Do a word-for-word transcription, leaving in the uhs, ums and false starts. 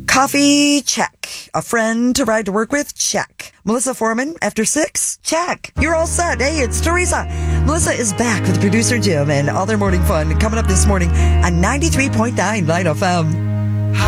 Coffee? Check. A friend to ride to work with? Check. Melissa Foreman after six? Check. You're all set. Hey, it's Teresa. Melissa is back with producer Jim and all their morning fun coming up this morning on ninety-three point nine Light F M.